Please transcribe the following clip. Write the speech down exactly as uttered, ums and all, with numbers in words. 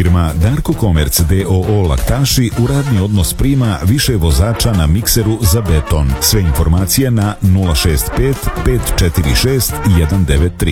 Firma Darko Komerc d o o Laktaši u radni odnos prima više vozača na mikseru za beton. Sve informacije na nula šest pet pet četiri šest jedan devet tri.